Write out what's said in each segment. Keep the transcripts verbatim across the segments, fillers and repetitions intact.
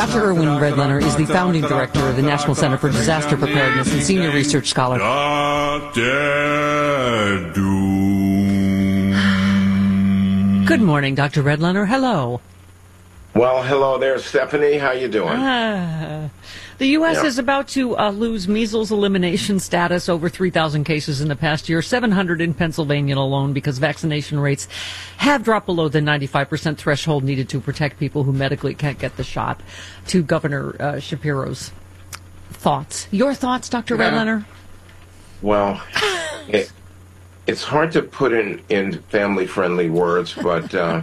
Doctor Irwin Redlener is the founding director of the National Center for Disaster Preparedness and senior research scholar. Doctor Doom. Good morning, Doctor Redlener. Hello. Well, hello there, Stephanie. How you doing? Ah. The U S yeah. is about to uh, lose measles elimination status. Over three thousand cases in the past year, seven hundred in Pennsylvania alone, because vaccination rates have dropped below the ninety-five percent threshold needed to protect people who medically can't get the shot. To Governor uh, Shapiro's thoughts. Your thoughts, Doctor Yeah. Redlener? Well, it, it's hard to put in, in family-friendly words, but uh,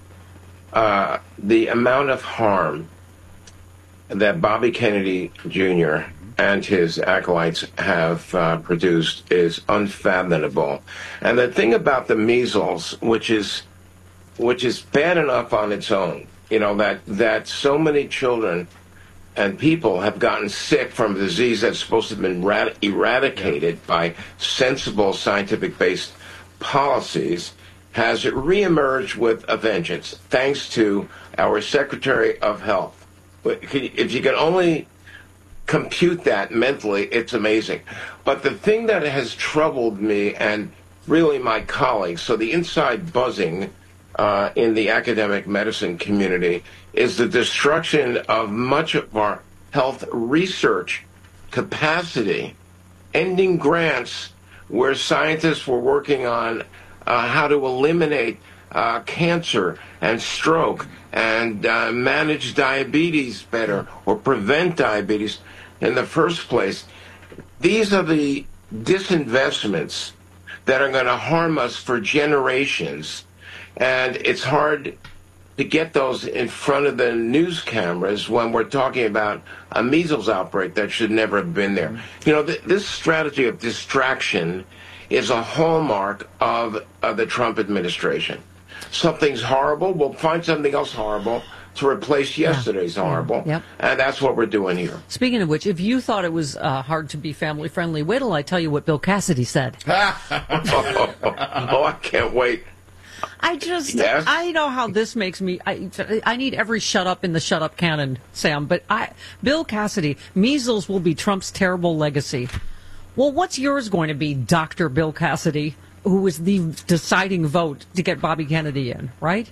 uh, the amount of harm that Bobby Kennedy Junior and his acolytes have uh, produced is unfathomable. And the thing about the measles, which is which is bad enough on its own, you know, that, that so many children and people have gotten sick from a disease that's supposed to have been rad- eradicated yeah. by sensible scientific-based policies, has reemerged with a vengeance, thanks to our Secretary of Health. If you can only compute that mentally, it's amazing. But the thing that has troubled me and really my colleagues, so the inside buzzing uh, in the academic medicine community, is the destruction of much of our health research capacity, ending grants where scientists were working on uh, how to eliminate uh, cancer and stroke and uh, manage diabetes better or prevent diabetes in the first place. These are the disinvestments that are going to harm us for generations. And it's hard to get those in front of the news cameras when we're talking about a measles outbreak that should never have been there. You know, th- this strategy of distraction is a hallmark of, of the Trump administration. Something's horrible, we'll find something else horrible to replace yesterday's yeah. horrible. Yep. And that's what we're doing here. Speaking of which, if you thought it was uh, hard to be family-friendly, wait till I tell you what Bill Cassidy said. oh, oh, oh, oh, I can't wait. I just, yes? I know how this makes me, I, I need every shut up in the shut up canon, Sam, but I, Bill Cassidy, measles will be Trump's terrible legacy. Well, what's yours going to be, Doctor Bill Cassidy, who was the deciding vote to get Bobby Kennedy in, right?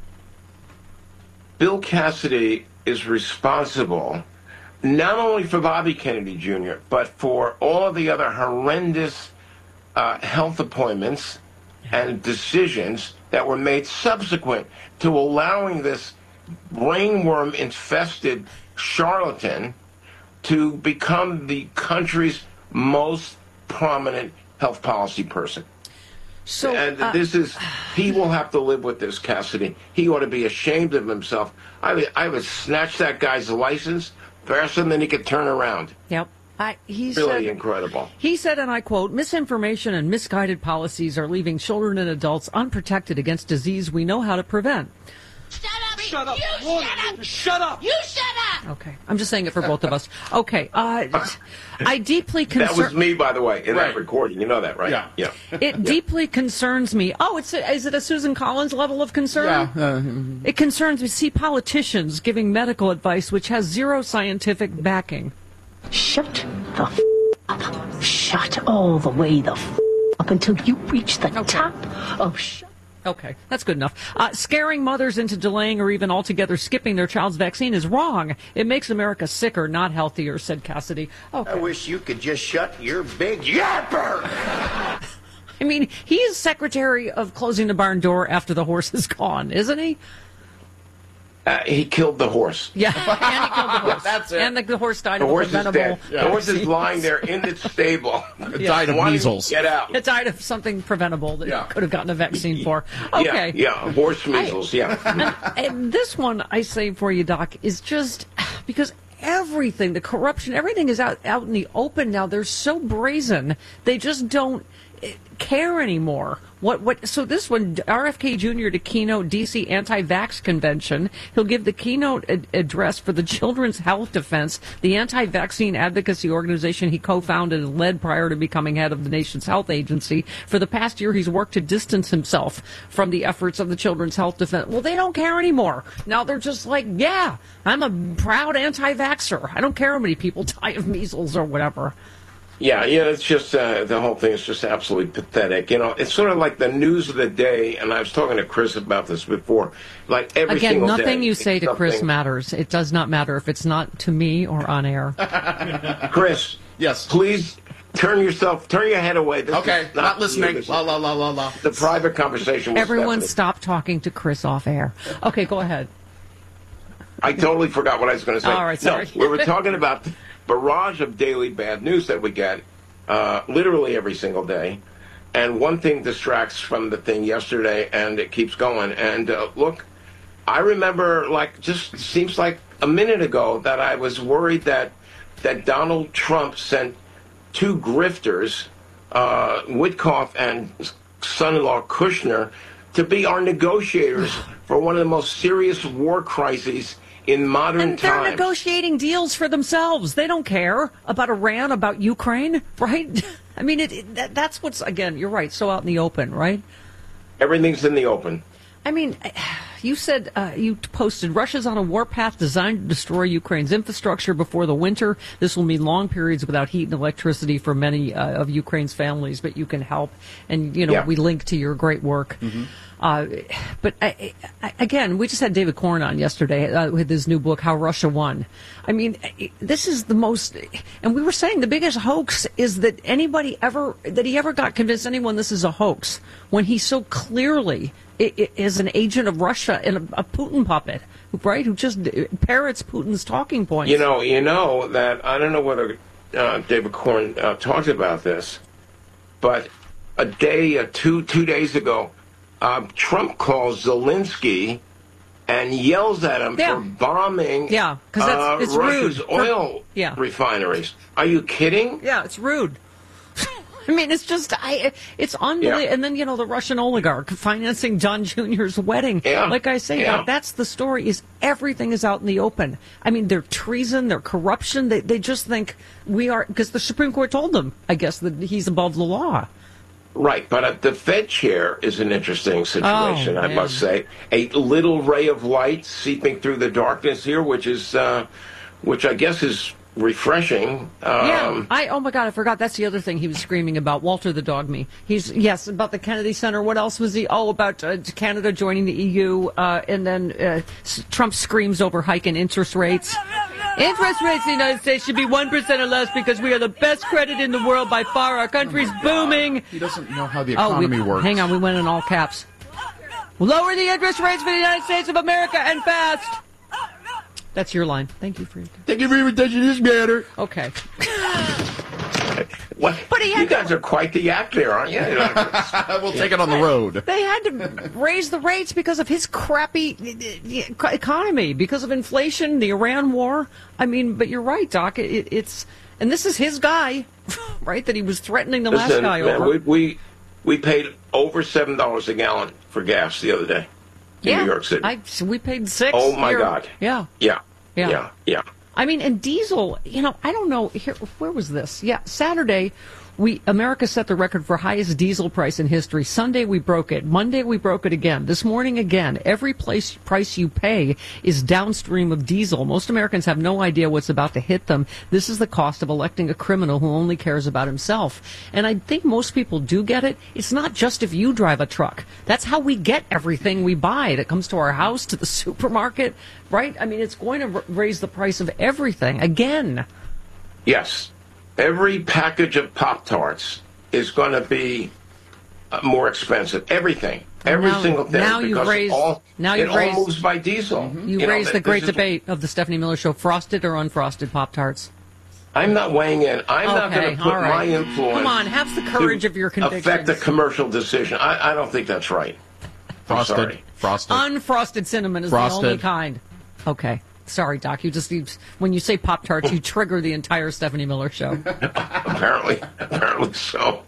Bill Cassidy is responsible not only for Bobby Kennedy Junior, but for all of the other horrendous uh, health appointments and decisions that were made subsequent to allowing this brainworm-infested charlatan to become the country's most prominent health policy person. So, and uh, this is, he will have to live with this, Cassidy. He ought to be ashamed of himself. I would, I would snatch that guy's license faster than he could turn around. Yep. I, he really said, incredible. He said, and I quote, "Misinformation and misguided policies are leaving children and adults unprotected against disease we know how to prevent." Shut up! Shut up! You shut up! Shut up! You shut up! Okay, I'm just saying it for both of us. Okay, uh, I deeply concern. That was me, by the way, in right. that recording. You know that, right? Yeah. Yeah. It yeah. deeply concerns me. Oh, it's a, is it a Susan Collins level of concern? Yeah. Uh, it concerns me. See politicians giving medical advice which has zero scientific backing. Shut the f- up. Shut all the way the f- up until you reach the okay. top of sh- Okay, that's good enough. Uh, scaring mothers into delaying or even altogether skipping their child's vaccine is wrong. It makes America sicker, not healthier, said Cassidy. Okay. I wish you could just shut your big yapper. I mean, he is secretary of closing the barn door after the horse is gone, isn't he? Uh, he killed the horse. Yeah, and he killed the horse. That's it. And the, the horse died The of horse a is preventable... dead. Yeah. The horse is lying there in its stable. It died of Wanting measles. to Get out. It died of something preventable that Yeah. it could have gotten a vaccine for. Okay. Yeah, yeah. horse measles, I, yeah. and, and this one, I say for you, Doc, is just because everything, the corruption, everything is out, out in the open now. They're so brazen. They just don't... care anymore. What? What? So this one, R F K Junior to keynote D C anti-vax convention. He'll give the keynote ad- address for the Children's Health Defense, the anti-vaccine advocacy organization he co-founded and led prior to becoming head of the nation's health agency. For the past year, he's worked to distance himself from the efforts of the Children's Health Defense. Well, they don't care anymore. Now they're just like, yeah, I'm a proud anti-vaxxer. I don't care how many people die of measles or whatever. Yeah, yeah, it's just, uh, the whole thing is just absolutely pathetic. You know, it's sort of like the news of the day, and I was talking to Chris about this before, like every Again, single day. nothing you say to something- Chris matters. It does not matter if it's not to me or on air. Chris, Yes. please turn yourself, turn your head away. This Okay, is not you. listening. This is La la la la la. The private conversation with Everyone Stephanie. stop talking to Chris off air. Okay, go ahead. I totally forgot what I was going to say. All right, sorry. No, we were talking about the barrage of daily bad news that we get uh, literally every single day. And one thing distracts from the thing yesterday, and it keeps going. And uh, look, I remember, like, just seems like a minute ago that I was worried that that Donald Trump sent two grifters, uh, Witkoff and son-in-law Kushner, to be our negotiators for one of the most serious war crises in modern And they're times. negotiating deals for themselves. They don't care about Iran, about Ukraine, right? I mean, it, it, that, that's what's, again, you're right, so out in the open, right? Everything's in the open. I mean, you said uh, you posted Russia's on a warpath designed to destroy Ukraine's infrastructure before the winter. This will mean long periods without heat and electricity for many uh, of Ukraine's families, but you can help. And, you know, Yeah. we link to your great work. Mm-hmm. Uh, but I, I, again, we just had David Korn on yesterday uh, with his new book, How Russia Won. I mean, this is the most, and we were saying the biggest hoax is that anybody ever, that he ever got convinced anyone this is a hoax when he so clearly i- i- is an agent of Russia and a, a Putin puppet, right? Who just parrots Putin's talking points. You know, you know that, I don't know whether uh, David Korn uh, talked about this, but a day, uh, two, two days ago, uh, Trump calls Zelensky and yells at him Yeah. for bombing Yeah, 'cause that's- uh, it's Russia's rude for- oil yeah. refineries. Are you kidding? Yeah, it's rude. I mean, it's just, I, it's unbelievable. Yeah. And then, you know, the Russian oligarch financing John Junior's wedding. Yeah. Like I say, Yeah. Doc, that's the story, is everything is out in the open. I mean, their treason, their corruption, they, they just think we are, because the Supreme Court told them, I guess, that he's above the law. Right, but uh, the Fed chair is an interesting situation, Oh, I man. must say. A little ray of light seeping through the darkness here, which is, uh, which I guess is refreshing. Um, Yeah, I oh my God, I forgot. That's the other thing he was screaming about. Walter the dog me. He's yes about the Kennedy Center. What else was he? Oh, about uh, Canada joining the E U, uh, and then uh, s- Trump screams over hiking interest rates. Interest rates in the United States should be one percent or less because we are the best credit in the world by far. Our country's booming. He doesn't know how the Oh, we, economy works. hang on, we went in all caps. Lower the interest rates for the United States of America and fast. That's your line. Thank you for your. Thank you for your attention. This matter. Okay. what, But he had you to- guys are quite the act there, aren't you? We'll take it on the road. They had to raise the rates because of his crappy uh, economy, because of inflation, the Iran war. I mean, but you're right, Doc. It, it's and this is his guy, right? That he was threatening the last Listen, guy man, over. we, we we paid over seven dollars a gallon for gas the other day in yeah, New York City. I, we paid six. Oh, my here. God. Yeah. yeah, Yeah. yeah, yeah. I mean, and diesel, you know, I don't know. Here, where was this? Yeah, Saturday, we America set the record for highest diesel price in history. Sunday, we broke it. Monday, we broke it again. This morning, again. Every place price you pay is downstream of diesel. Most Americans have no idea what's about to hit them. This is the cost of electing a criminal who only cares about himself. And I think most people do get it. It's not just if you drive a truck. That's how we get everything we buy that comes to our house, to the supermarket, right? I mean, it's going to r- raise the price of everything again. Yes. Every package of Pop-Tarts is going to be uh, more expensive. Everything. Every Now- single thing. now you've because raised- it all, now it you've all raised- moves by diesel. You, know, raised the this great is- debate of the Stephanie Miller Show: frosted or unfrosted Pop-Tarts. I'm not weighing in. I'm not Okay, going to put all right. my influence. Come on, have the courage to of your convictions. affect a commercial decision. I, I don't think that's right. I'm Frosted. sorry. Frosted. Unfrosted cinnamon is Frosted. the only kind. Okay. Sorry, Doc. You just, you, when you say Pop-Tarts, you trigger the entire Stephanie Miller Show. apparently, apparently so.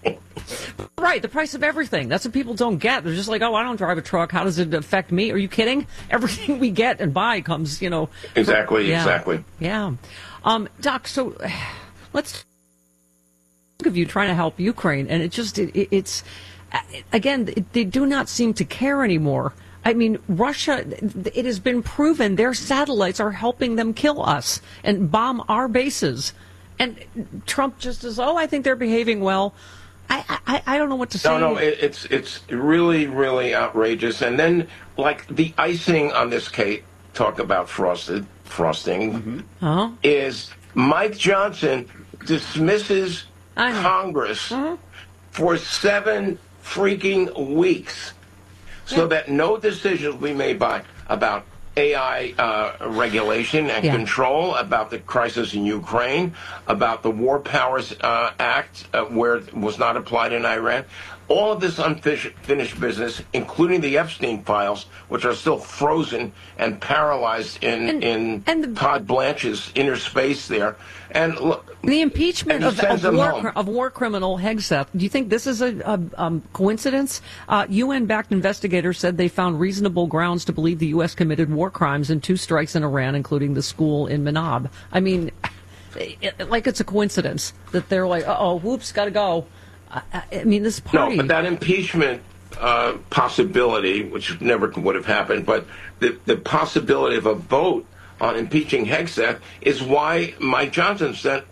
Right, the price of everything. That's what people don't get. They're just like, oh, I don't drive a truck. How does it affect me? Are you kidding? Everything we get and buy comes, you know. Exactly, yeah, exactly. Yeah. Um, Doc, so let's think of you trying to help Ukraine, and it just, it, it's, again, it, they do not seem to care anymore. I mean, Russia, it has been proven their satellites are helping them kill us and bomb our bases. And Trump just is, oh, I think they're behaving well. I, I, I don't know what to say. No, no, it, it's it's really, really outrageous. And then, like, the icing on this cake, talk about frosted frosting, mm-hmm. uh-huh. is Mike Johnson dismisses Congress uh-huh. for seven freaking weeks so yeah. that no decisions will be made by about A I uh, regulation and yeah. control, about the crisis in Ukraine, about the War Powers uh, Act, uh, where it was not applied in Iran. All of this unfinished business, including the Epstein files, which are still frozen and paralyzed in, and, in and the, Todd Blanche's inner space there. And look, the impeachment and of, of, war, of war criminal Hegseth, do you think this is a, a um, coincidence? Uh, U N-backed investigators said they found reasonable grounds to believe the U S committed war crimes in two strikes in Iran, including the school in Manab. I mean, it, like it's a coincidence that they're like, uh-oh, whoops, gotta go. I, I mean, this party... No, but that impeachment uh, possibility, which never would have happened, but the, the possibility of a vote on impeaching Hegseth is why Mike Johnson sent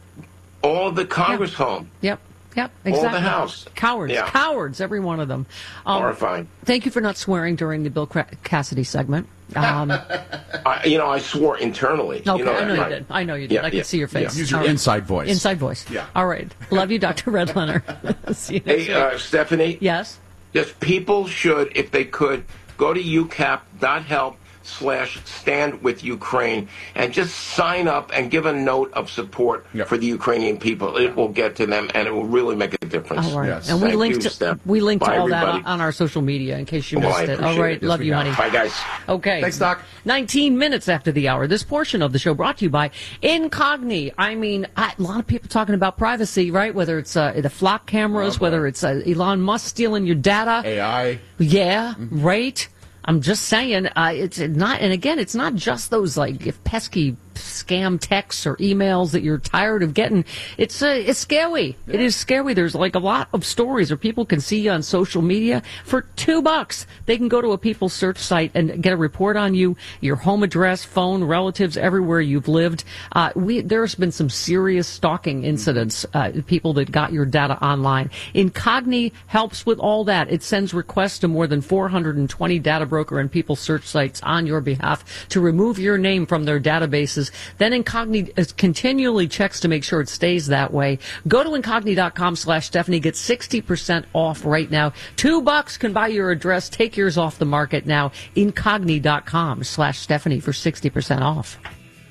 all the Congress yep. home. Yep, yep, exactly. All the House. Cowards, yeah. cowards, every one of them. Um, Horrifying. Thank you for not swearing during the Bill Cassidy segment. Um, I, you know, I swore internally. Okay, you know I know that, you right? did. I know you did. Yeah, I can yeah, see your face. Yeah. Use your All right. inside voice. Inside voice. Yeah. All right. Love you, Doctor Redlener. See you next Hey, uh, Stephanie? Yes? Just people should, if they could, go to U cap dot help slash stand with Ukraine and just sign up and give a note of support yep. for the Ukrainian people. It will get to them and it will really make a difference. All right. Yes. And we Thank linked you, to, Steph. we linked Bye, to all everybody. that on our social media in case you Well, missed I it. All appreciate right. it. Love Yes, you, we honey. got Bye, guys. Okay. Thanks, Doc. nineteen minutes after the hour. This portion of the show brought to you by Incogni. I mean, I, a lot of people talking about privacy, right? Whether it's uh, the flock cameras, Oh, whether it's uh, Elon Musk stealing your data. A I. Yeah, Mm-hmm. right. I'm just saying, uh, it's not, and again, it's not just those like if pesky scam texts or emails that you're tired of getting. It's uh, it's scary. Yeah. It is scary. There's like a lot of stories where people can see you on social media for two bucks. They can go to a People's Search site and get a report on you, your home address, phone, relatives, everywhere you've lived. Uh, we there's been some serious stalking incidents. Uh, people that got your data online. Incogni helps with all that. It sends requests to more than four hundred twenty data broker and People's Search sites on your behalf to remove your name from their databases. Then Incogni continually checks to make sure it stays that way. Go to incogni dot com slash Stephanie. Get sixty percent off right now. Two bucks can buy your address. Take yours off the market now. incogni dot com slash Stephanie for sixty percent off.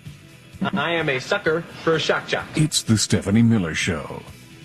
I am a sucker for a shock jock. It's the Stephanie Miller Show.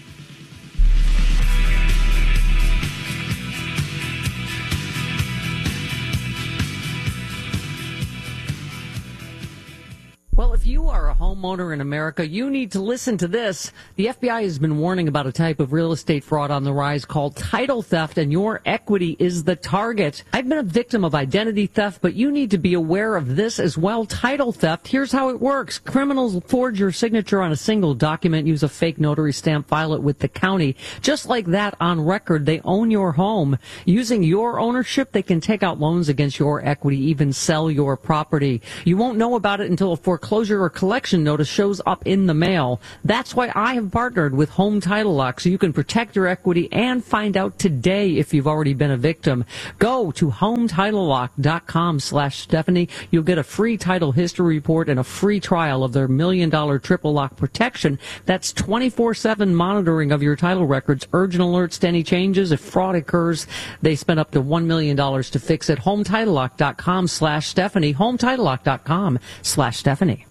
Well, if you are a homeowner in America, you need to listen to this. The F B I has been warning about a type of real estate fraud on the rise called title theft, and your equity is the target. I've been a victim of identity theft, but you need to be aware of this as well. Title theft, here's how it works. Criminals forge your signature on a single document, use a fake notary stamp, file it with the county. Just like that, on record, they own your home. Using your ownership, they can take out loans against your equity, even sell your property. You won't know about it until a foreclosure or collection notice shows up in the mail. That's why I have partnered with Home Title Lock, so you can protect your equity and find out today if you've already been a victim. Go to home title lock dot com slash Stephanie. You'll get a free title history report and a free trial of their million dollar triple lock protection. That's twenty-four seven monitoring of your title records, urgent alerts to any changes. If fraud occurs, they spend up to one million dollars to fix it. home title lock dot com slash Stephanie. home title lock dot com slash Stephanie.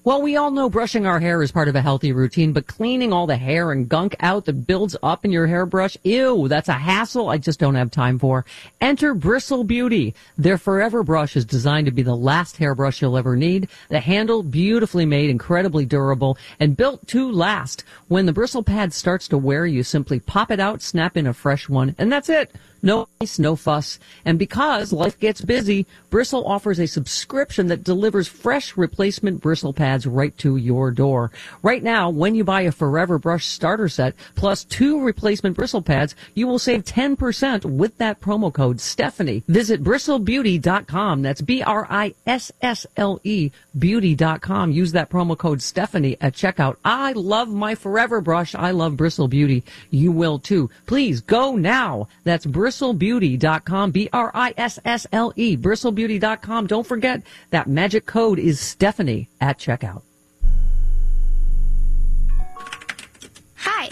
Well, we all know brushing our hair is part of a healthy routine, but cleaning all the hair and gunk out that builds up in your hairbrush, ew, that's a hassle I just don't have time for. Enter Bristle Beauty. Their Forever Brush is designed to be the last hairbrush you'll ever need. The handle, beautifully made, incredibly durable, and built to last. When the bristle pad starts to wear, you simply pop it out, snap in a fresh one, and that's it. No ice, no fuss. And because life gets busy, Bristle offers a subscription that delivers fresh replacement bristle pads right to your door. Right now, when you buy a Forever Brush starter set plus two replacement bristle pads, you will save ten percent with that promo code Stephanie. Visit bristle beauty dot com. That's B R I S S L E beauty dot com. Use that promo code Stephanie at checkout. I love my Forever Brush. I love Bristle Beauty. You will too. Please go now. That's bristle beauty dot com, B R I S S L E, bristle beauty dot com. Don't forget that magic code is Stephanie at checkout. Hi.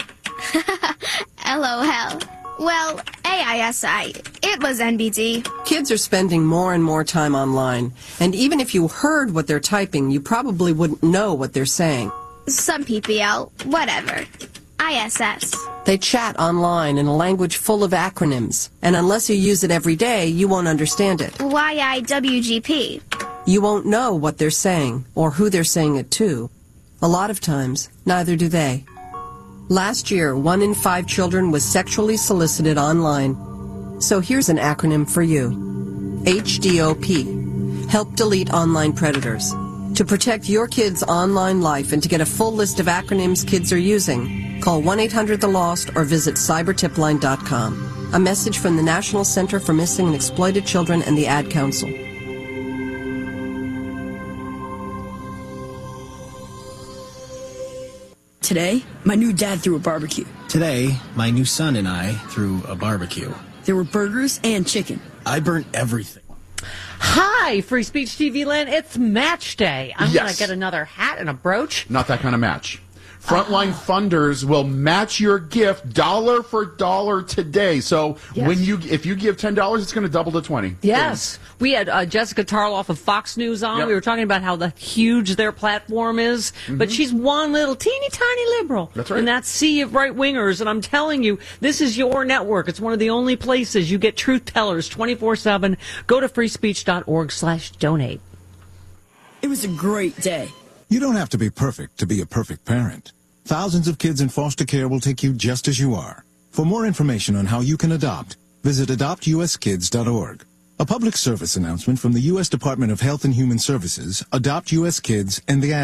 LOL. Well, A I S I. It was N B D. Kids are spending more and more time online, and even if you heard what they're typing, you probably wouldn't know what they're saying. Some P P L. Whatever. I S S. They chat online in a language full of acronyms, and unless you use it every day, you won't understand it. Y I W G P. You won't know what they're saying, or who they're saying it to. A lot of times, neither do they. Last year, one in five children was sexually solicited online. So here's an acronym for you. H D O P. Help delete online predators. To protect your kids' online life and to get a full list of acronyms kids are using, call one eight hundred the lost or visit cyber tip line dot com. A message from the National Center for Missing and Exploited Children and the Ad Council. Today, my new dad threw a barbecue. Today, my new son and I threw a barbecue. There were burgers and chicken. I burnt everything. Hi, Free Speech T V land. It's match day. I'm Yes. going to get another hat and a brooch. Not that kind of match. Frontline funders will match your gift dollar for dollar today. So Yes. when you, if you give ten dollars, it's going to double to twenty. Yes. We had uh, Jessica Tarloff of Fox News on. Yep. We were talking about how the huge their platform is, but she's one little teeny tiny liberal. That's right. In that sea of right wingers. And I'm telling you, this is your network. It's one of the only places you get truth tellers twenty-four seven. Go to free speech dot org slash donate. It was a great day. You don't have to be perfect to be a perfect parent. Thousands of kids in foster care will take you just as you are. For more information on how you can adopt, visit adopt u s kids dot org. A public service announcement from the U S Department of Health and Human Services, Adopt U S Kids, and the